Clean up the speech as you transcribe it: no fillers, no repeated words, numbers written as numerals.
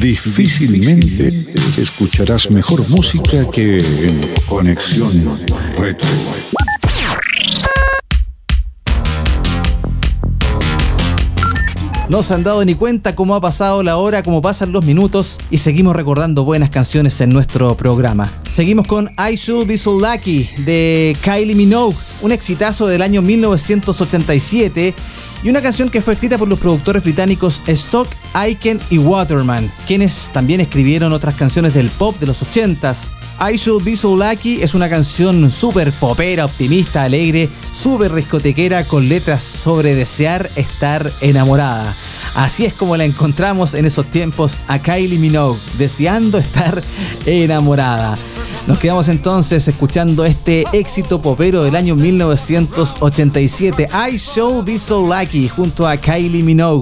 Difícilmente escucharás mejor música que en Conexión Retro. No se han dado ni cuenta cómo ha pasado la hora, cómo pasan los minutos y seguimos recordando buenas canciones en nuestro programa. Seguimos con I Should Be So Lucky de Kylie Minogue, un exitazo del año 1987 y una canción que fue escrita por los productores británicos Stock, Aitken y Waterman, quienes también escribieron otras canciones del pop de los 80s. I Should Be So Lucky es una canción súper popera, optimista, alegre, súper discotequera con letras sobre desear estar enamorada. Así es como la encontramos en esos tiempos a Kylie Minogue, deseando estar enamorada. Nos quedamos entonces escuchando este éxito popero del año 1987, I Should Be So Lucky, junto a Kylie Minogue.